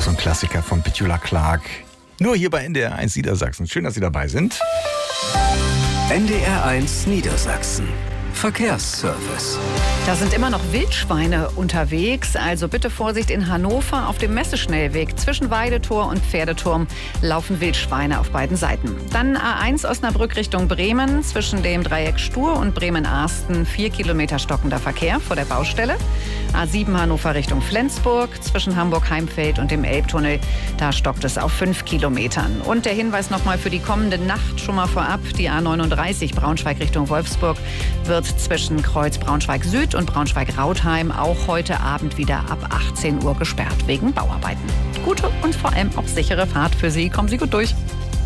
so ein Klassiker von Petula Clark. Nur hier bei NDR 1 Niedersachsen. Schön, dass Sie dabei sind. NDR 1 Niedersachsen. Verkehrsservice. Da sind immer noch Wildschweine unterwegs, also bitte Vorsicht in Hannover. Auf dem Messeschnellweg zwischen Weidetor und Pferdeturm laufen Wildschweine auf beiden Seiten. Dann A1 Osnabrück Richtung Bremen, zwischen dem Dreieck Stur und Bremen-Arsten 4 Kilometer stockender Verkehr vor der Baustelle. A7 Hannover Richtung Flensburg, zwischen Hamburg-Heimfeld und dem Elbtunnel, da stockt es auf 5 Kilometern. Und der Hinweis nochmal für die kommende Nacht schon mal vorab, die A39 Braunschweig Richtung Wolfsburg wird zwischen Kreuz Braunschweig Süd und Braunschweig-Rautheim auch heute Abend wieder ab 18 Uhr gesperrt wegen Bauarbeiten. Gute und vor allem auch sichere Fahrt für Sie. Kommen Sie gut durch.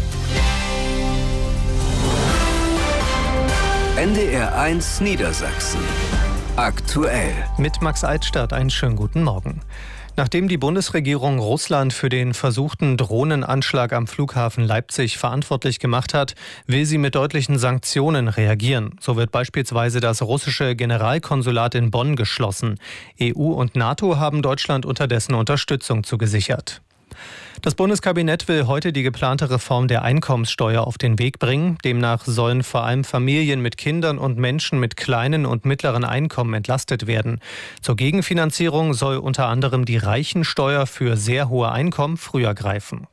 NDR 1 Niedersachsen. Aktuell. Mit Max Eitstadt einen schönen guten Morgen. Nachdem die Bundesregierung Russland für den versuchten Drohnenanschlag am Flughafen Leipzig verantwortlich gemacht hat, will sie mit deutlichen Sanktionen reagieren. So wird beispielsweise das russische Generalkonsulat in Bonn geschlossen. EU und NATO haben Deutschland unterdessen Unterstützung zugesichert. Das Bundeskabinett will heute die geplante Reform der Einkommenssteuer auf den Weg bringen. Demnach sollen vor allem Familien mit Kindern und Menschen mit kleinen und mittleren Einkommen entlastet werden. Zur Gegenfinanzierung soll unter anderem die Reichensteuer für sehr hohe Einkommen früher greifen.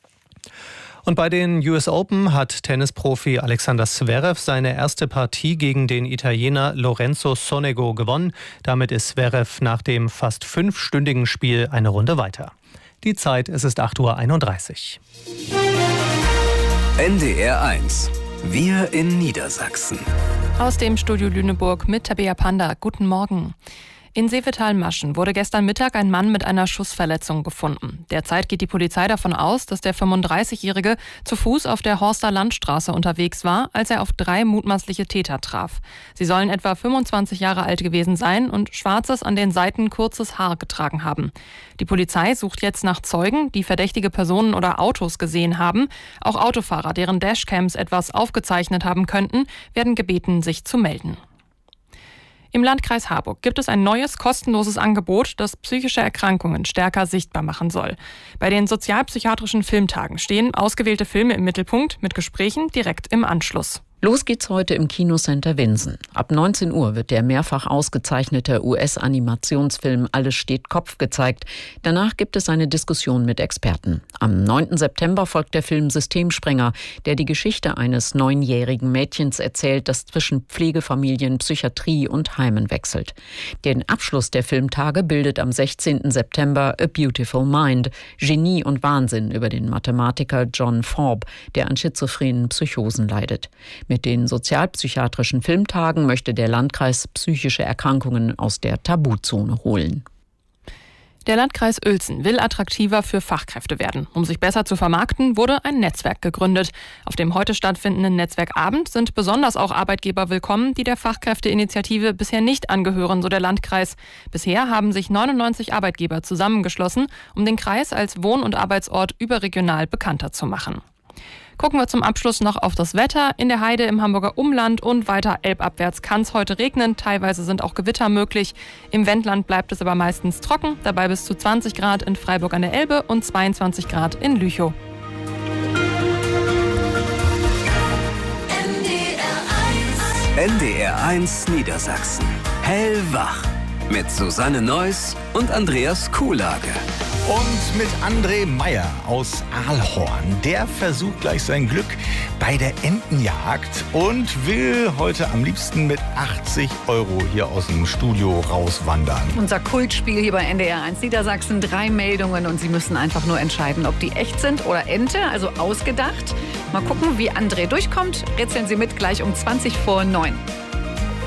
Und bei den US Open hat Tennisprofi Alexander Zverev seine erste Partie gegen den Italiener Lorenzo Sonego gewonnen. Damit ist Zverev nach dem fast 5-stündigen Spiel eine Runde weiter. Die Zeit, es ist 8:31 Uhr. NDR 1. Wir in Niedersachsen. Aus dem Studio Lüneburg mit Tabea Panda. Guten Morgen. In Seevetal-Maschen wurde gestern Mittag ein Mann mit einer Schussverletzung gefunden. Derzeit geht die Polizei davon aus, dass der 35-Jährige zu Fuß auf der Horster Landstraße unterwegs war, als er auf 3 mutmaßliche Täter traf. Sie sollen etwa 25 Jahre alt gewesen sein und schwarzes, an den Seiten kurzes Haar getragen haben. Die Polizei sucht jetzt nach Zeugen, die verdächtige Personen oder Autos gesehen haben. Auch Autofahrer, deren Dashcams etwas aufgezeichnet haben könnten, werden gebeten, sich zu melden. Im Landkreis Harburg gibt es ein neues, kostenloses Angebot, das psychische Erkrankungen stärker sichtbar machen soll. Bei den sozialpsychiatrischen Filmtagen stehen ausgewählte Filme im Mittelpunkt mit Gesprächen direkt im Anschluss. Los geht's heute im Kinocenter Winsen. Ab 19 Uhr wird der mehrfach ausgezeichnete US-Animationsfilm Alles steht Kopf gezeigt. Danach gibt es eine Diskussion mit Experten. Am 9. September folgt der Film Systemsprenger, der die Geschichte eines 9-jährigen Mädchens erzählt, das zwischen Pflegefamilien, Psychiatrie und Heimen wechselt. Den Abschluss der Filmtage bildet am 16. September A Beautiful Mind, Genie und Wahnsinn über den Mathematiker John Forbes, der an schizophrenen Psychosen leidet. Mit den sozialpsychiatrischen Filmtagen möchte der Landkreis psychische Erkrankungen aus der Tabuzone holen. Der Landkreis Uelzen will attraktiver für Fachkräfte werden. Um sich besser zu vermarkten, wurde ein Netzwerk gegründet. Auf dem heute stattfindenden Netzwerkabend sind besonders auch Arbeitgeber willkommen, die der Fachkräfteinitiative bisher nicht angehören, so der Landkreis. Bisher haben sich 99 Arbeitgeber zusammengeschlossen, um den Kreis als Wohn- und Arbeitsort überregional bekannter zu machen. Gucken wir zum Abschluss noch auf das Wetter. In der Heide im Hamburger Umland und weiter elbabwärts kann es heute regnen. Teilweise sind auch Gewitter möglich. Im Wendland bleibt es aber meistens trocken. Dabei bis zu 20 Grad in Freiburg an der Elbe und 22 Grad in Lüchow. NDR 1 Niedersachsen. Hellwach. Mit Susanne Neuss und Andreas Kuhlage. Und mit André Meyer aus Aalhorn. Der versucht gleich sein Glück bei der Entenjagd und will heute am liebsten mit 80 € hier aus dem Studio rauswandern. Unser Kultspiel hier bei NDR 1 Niedersachsen. 3 Meldungen und Sie müssen einfach nur entscheiden, ob die echt sind oder Ente, also ausgedacht. Mal gucken, wie André durchkommt. Rätseln Sie mit gleich um 20 vor 9.